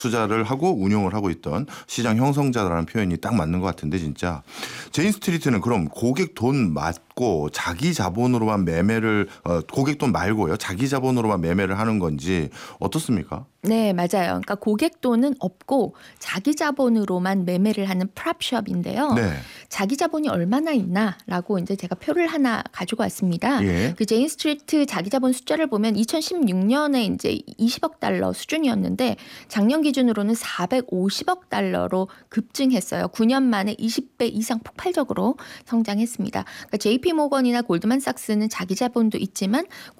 투자를 하고 운용을 하고 있던 시장 형성자라는 표현이 딱 맞는 것 같은데 진짜 제인 스트리트는 그럼 고객 돈 맞고 자기 자본으로만 매매를 고객 돈 말고요 자기 자본으로만 매매를 하는 건지 어떻습니까? 네, 맞아요. 그러니까 고객 돈은 없고 자기 자본으로만 매매를 하는 프랍숍인데요. 네. 자기 자본이 얼마나 있나라고 이제 제가 표를 하나 가지고 왔습니다. 예. 그 제인 스트리트 자기 자본 숫자를 보면 2016년에 이제 20억 달러 수준이었는데 작년 기준으로는 450억 달러로 급증했어요. 9년 만에 20배 이상 폭발적으로 성장했습니다. 그러니까 JP 모건이나 골드만삭스는 자기 자본도 있지만